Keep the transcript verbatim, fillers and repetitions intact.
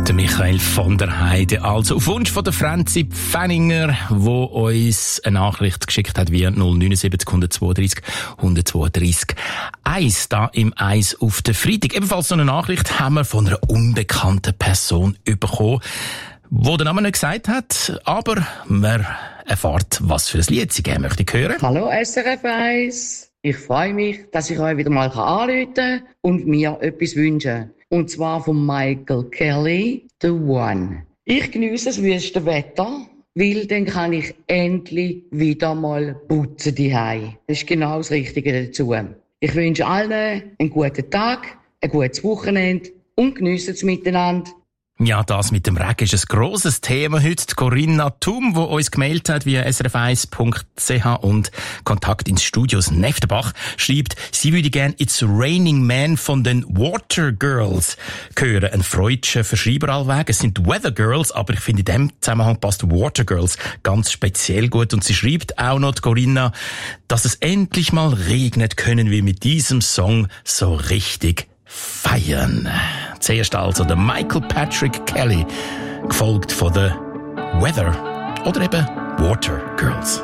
Der Michael von der Heide. Also auf Wunsch von der Franzi Pfenninger, wo uns eine Nachricht geschickt hat via null neun sieben eins zwei drei eins zwei drei eins da im Eis auf der Freitag. Ebenfalls so eine Nachricht haben wir von einer unbekannten Person bekommen, die den Namen nicht gesagt hat, aber man erfahrt, was für ein Lied sie gerne möchte hören. Hallo S R F eins. Ich freue mich, dass ich euch wieder mal anrufen kann und mir etwas wünschen. Und zwar von Michael Kelly, The One. Ich geniesse das wüste Wetter, weil dann kann ich endlich wieder mal putzen daheim. Das ist genau das Richtige dazu. Ich wünsche allen einen guten Tag, ein gutes Wochenende und geniessen es miteinander. Ja, das mit dem Regen ist ein grosses Thema heute. Die Corinna Thum, die uns gemeldet hat via s r f eins punkt c h und Kontakt ins Studios Neftenbach, schreibt, sie würde gerne It's Raining Man von den Water Girls hören. Ein freudscher Verschreiber allweg. Es sind Weather Girls, aber ich finde in dem Zusammenhang passt Water Girls ganz speziell gut. Und sie schreibt auch noch, die Corinna, dass es endlich mal regnet, können wir mit diesem Song so richtig feiern. Zuerst also der Michael Patrick Kelly, gefolgt von The Weather oder eben Water Girls.